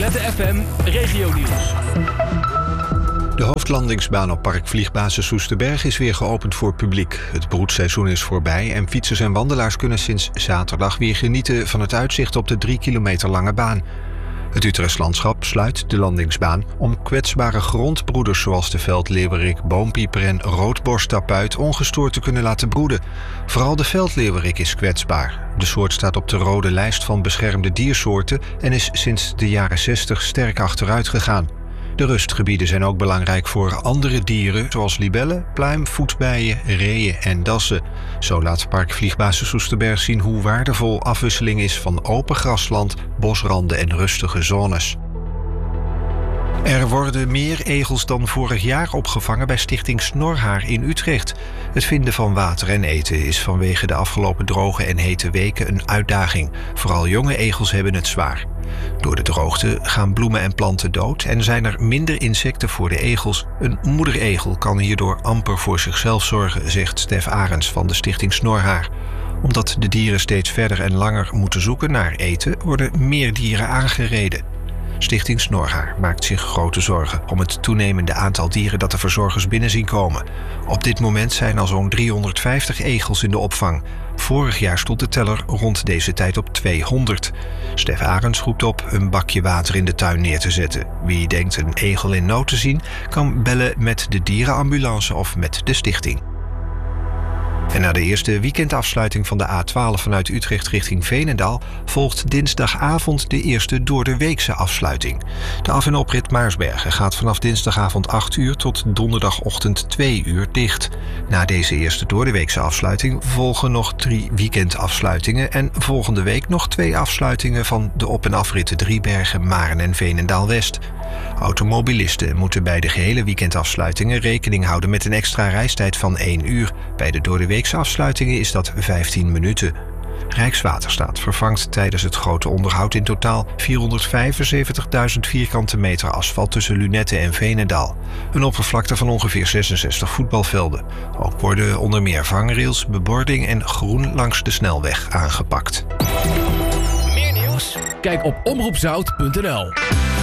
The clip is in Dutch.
Roulette FM Regionieuws. De hoofdlandingsbaan op Park Vliegbasis Soesterberg is weer geopend voor publiek. Het broedseizoen is voorbij en fietsers en wandelaars kunnen sinds zaterdag weer genieten van het uitzicht op de 3 kilometer lange baan. Het Utrechts Landschap sluit de landingsbaan om kwetsbare grondbroeders zoals de veldleeuwerik, boompieper en roodborsttapuit ongestoord te kunnen laten broeden. Vooral de veldleeuwerik is kwetsbaar. De soort staat op de rode lijst van beschermde diersoorten en is sinds de jaren 60 sterk achteruit gegaan. De rustgebieden zijn ook belangrijk voor andere dieren zoals libellen, pluim, voetbijen, reeën en dassen. Zo laat Park Vliegbasis Soesterberg zien hoe waardevol afwisseling is van open grasland, bosranden en rustige zones. Er worden meer egels dan vorig jaar opgevangen bij Stichting Snorhaar in Utrecht. Het vinden van water en eten is vanwege de afgelopen droge en hete weken een uitdaging. Vooral jonge egels hebben het zwaar. Door de droogte gaan bloemen en planten dood en zijn er minder insecten voor de egels. Een moederegel kan hierdoor amper voor zichzelf zorgen, zegt Stef Arends van de Stichting Snorhaar. Omdat de dieren steeds verder en langer moeten zoeken naar eten, worden meer dieren aangereden. Stichting Snorhaar maakt zich grote zorgen om het toenemende aantal dieren dat de verzorgers binnen zien komen. Op dit moment zijn al zo'n 350 egels in de opvang. Vorig jaar stond de teller rond deze tijd op 200. Stef Arends roept op een bakje water in de tuin neer te zetten. Wie denkt een egel in nood te zien, kan bellen met de dierenambulance of met de stichting. En na de eerste weekendafsluiting van de A12 vanuit Utrecht richting Veenendaal volgt dinsdagavond de eerste doordeweekse afsluiting. De af- en oprit Maarsbergen gaat vanaf dinsdagavond 8 uur tot donderdagochtend 2 uur dicht. Na deze eerste doordeweekse afsluiting volgen nog 3 weekendafsluitingen en volgende week nog 2 afsluitingen van de op- en afritten Driebergen, Maren en Veenendaal-West. Automobilisten moeten bij de gehele weekendafsluitingen rekening houden met een extra reistijd van 1 uur. Bij de doordeweekse afsluitingen is dat 15 minuten. Rijkswaterstaat vervangt tijdens het grote onderhoud in totaal 475.000 vierkante meter asfalt tussen Lunetten en Veenendaal. Een oppervlakte van ongeveer 66 voetbalvelden. Ook worden onder meer vangrails, bebording en groen langs de snelweg aangepakt. Meer nieuws? Kijk op omroepzout.nl.